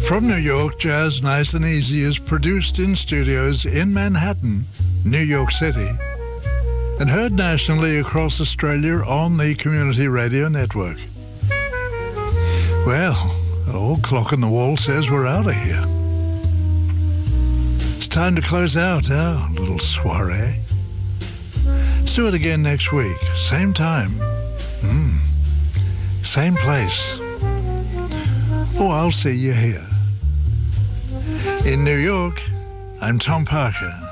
From New York, Jazz Nice and Easy is produced in studios in Manhattan, New York City, and heard nationally across Australia on the Community Radio Network. Well, the old clock on the wall says we're out of here. It's time to close out our little soiree. Let's do it again next week, same time, same place. I'll see you here. In New York, I'm Tom Parker.